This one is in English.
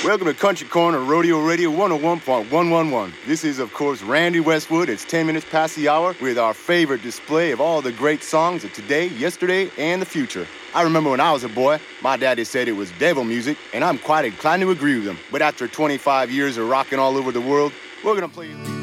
Welcome to Country Corner Rodeo Radio 101.111. This is, of course, Randy Westwood. It's 10 minutes past the hour with our favorite display of all the great songs of today, yesterday, and the future. I remember when I was a boy, my daddy said it was devil music, and I'm quite inclined to agree with him. But after 25 years of rocking all over the world, we're going to play...